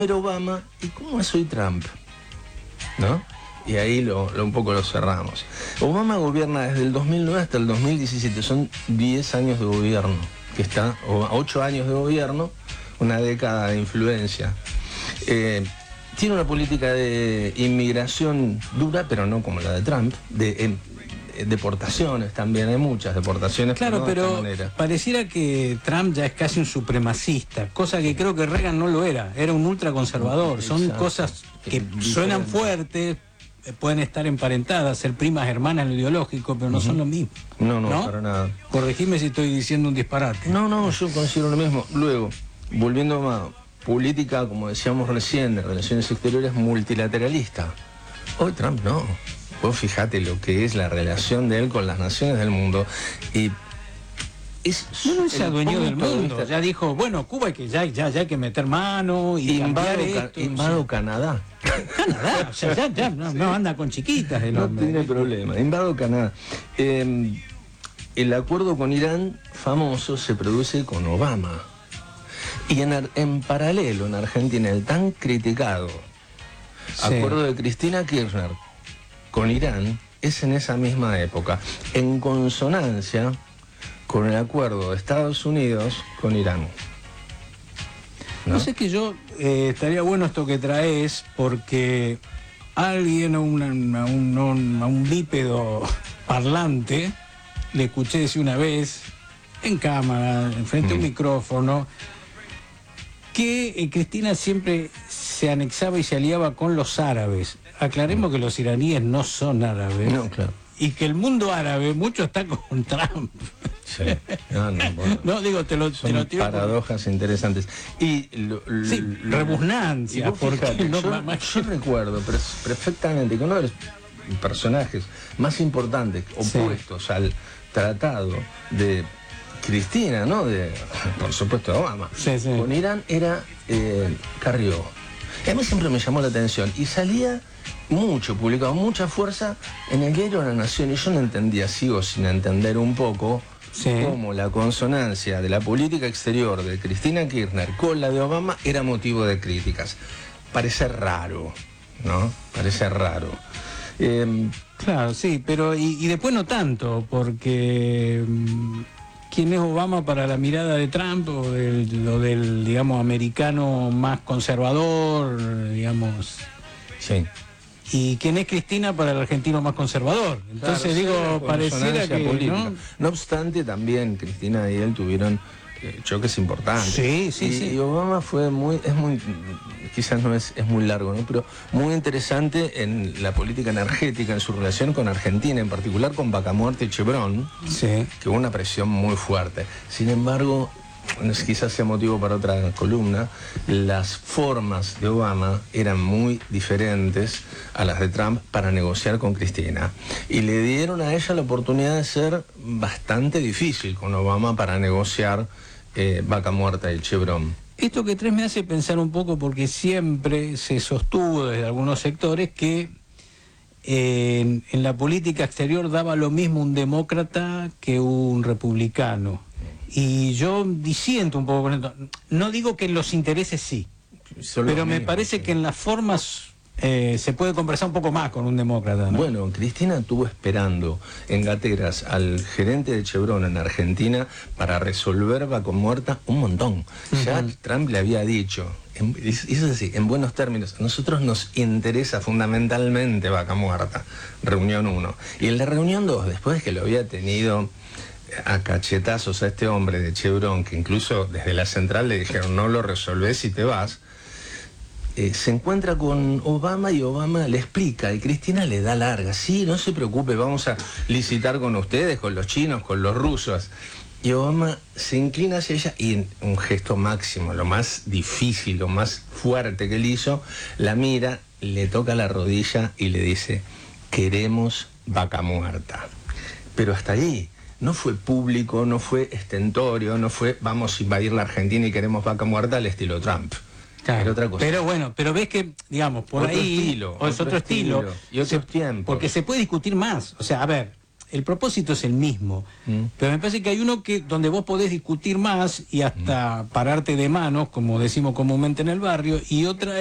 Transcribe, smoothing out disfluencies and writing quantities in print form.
era Obama y cómo es hoy Trump, ¿no? Y ahí un poco lo cerramos. Obama gobierna desde el 2009 hasta el 2017, son 10 años de gobierno, que está, o 8 años de gobierno, una década de influencia. Tiene una política de inmigración dura, pero no como la de Trump, de deportaciones también, hay muchas deportaciones. Claro, pero pareciera que Trump ya es casi un supremacista, cosa que creo que Reagan no lo era un ultraconservador. Son cosas que suenan fuertes, pueden estar emparentadas, ser primas hermanas en lo ideológico, pero no son lo mismo. No, para nada. Corregime si estoy diciendo un disparate. No, yo considero lo mismo. Luego, volviendo a política, como decíamos recién, de relaciones exteriores, multilateralista. Hoy Trump no. Vos fijate lo que es la relación de él con las naciones del mundo. Y es no se adueñó del mundo. Ya dijo, bueno, Cuba hay que ya hay que meter mano y invado Canadá. Canadá, o sea, ya no anda con chiquitas el hombre. No tiene problema. Invado Canadá. El acuerdo con Irán famoso se produce con Obama. Y en paralelo en Argentina el tan criticado acuerdo de Cristina Kirchner con Irán es en esa misma época, en consonancia con el acuerdo de Estados Unidos con Irán. No sé, que yo estaría bueno esto que traes, porque alguien, a un bípedo parlante, le escuché decir una vez, en cámara, enfrente a un micrófono, que Cristina siempre se anexaba y se aliaba con los árabes. Aclaremos que los iraníes no son árabes. No, claro. Y que el mundo árabe, mucho está con Trump. Sí. Bueno, no, digo, te lo tiro paradojas interesantes. Y rebusnancia. Yo recuerdo perfectamente que uno de los personajes más importantes opuestos al tratado de Cristina, ¿no? Por supuesto, de Obama. Con Irán era Carrió. A mí siempre me llamó la atención y salía mucho, publicado mucha fuerza en el diario La Nación, y yo no entendía, sigo sin entender un poco cómo la consonancia de la política exterior de Cristina Kirchner con la de Obama era motivo de críticas. Parece raro, ¿no? Parece raro. Claro, sí, pero y después no tanto, porque ¿quién es Obama para la mirada de Trump o del digamos, americano más conservador, digamos? Sí. ¿Y quién es Cristina para el argentino más conservador? Entonces, claro, pareciera que... No obstante, también Cristina y él tuvieron choques importantes. Sí. Y Obama fue quizás no es muy largo, ¿no? Pero muy interesante en la política energética, en su relación con Argentina, en particular con Vaca Muerta y Chevron, que hubo una presión muy fuerte. Sin embargo, quizás sea motivo para otra columna, las formas de Obama eran muy diferentes a las de Trump para negociar con Cristina, y le dieron a ella la oportunidad de ser bastante difícil con Obama para negociar Vaca Muerta y Chevron. Esto que traes me hace pensar un poco, porque siempre se sostuvo desde algunos sectores que en la política exterior daba lo mismo un demócrata que un republicano. Y yo disiento un poco con esto. No digo que en los intereses sí, pero me parece que en las formas se puede conversar un poco más con un demócrata, ¿no? Bueno, Cristina estuvo esperando en gateras al gerente de Chevron en Argentina para resolver Vaca Muerta un montón. Ya Trump le había dicho, es así, en buenos términos, a nosotros nos interesa fundamentalmente Vaca Muerta, reunión 1. Y en la reunión 2, después de que lo había tenido a cachetazos a este hombre de Chevron, que incluso desde la central le dijeron no lo resolvés y te vas, se encuentra con Obama y Obama le explica y Cristina le da larga. Sí, no se preocupe, vamos a licitar con ustedes, con los chinos, con los rusos. Y Obama se inclina hacia ella y en un gesto máximo, lo más difícil, lo más fuerte que él hizo, la mira, le toca la rodilla y le dice: queremos Vaca Muerta. Pero hasta ahí. No fue público, no fue estentorio, no fue vamos a invadir la Argentina y queremos Vaca Muerta al estilo Trump. Claro, era otra cosa. Pero bueno, pero ves que, digamos, por otro ahí estilo, es otro estilo y otros tiempos. Porque se puede discutir más. O sea, a ver, el propósito es el mismo, pero me parece que hay uno que donde vos podés discutir más y hasta pararte de manos, como decimos comúnmente en el barrio, y otra